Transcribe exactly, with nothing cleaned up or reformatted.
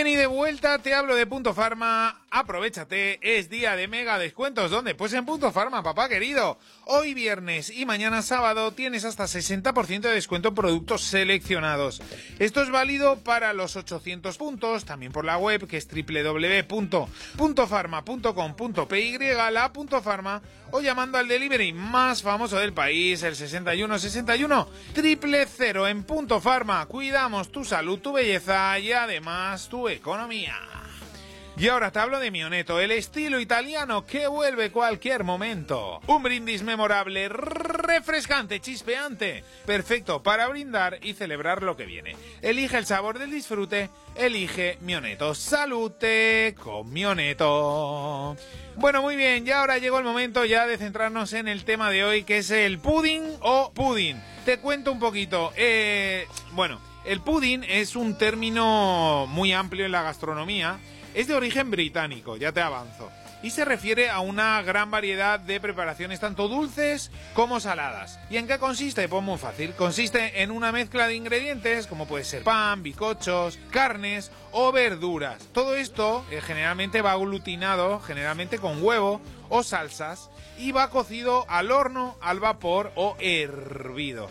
Y de vuelta te hablo de Punto Pharma. Aprovéchate, es día de mega descuentos. ¿Dónde? Pues en Punto Pharma, papá querido. Hoy viernes y mañana sábado tienes hasta sesenta por ciento de descuento en productos seleccionados. Esto es válido para los ochocientos puntos, también por la web, que es doble u doble u doble u punto punto pharma punto com punto p y, la Punto Pharma, o llamando al delivery más famoso del país, el sesenta y uno sesenta y uno cero cero en Punto Pharma. Cuidamos tu salud, tu belleza y además tu economía. Y ahora te hablo de Mioneto, el estilo italiano que vuelve cualquier momento. Un brindis memorable, refrescante, chispeante, perfecto para brindar y celebrar lo que viene. Elige el sabor del disfrute, elige Mioneto. Salute con Mioneto. Bueno, muy bien, y ahora llegó el momento ya de centrarnos en el tema de hoy, que es el pudding o pudding. Te cuento un poquito. Eh, bueno, el pudding es un término muy amplio en la gastronomía. Es de origen británico, ya te avanzo, y se refiere a una gran variedad de preparaciones tanto dulces como saladas. ¿Y en qué consiste? Pues muy fácil, consiste en una mezcla de ingredientes como puede ser pan, bizcochos, carnes o verduras. Todo esto eh, generalmente va aglutinado, generalmente con huevo o salsas, y va cocido al horno, al vapor o hervido.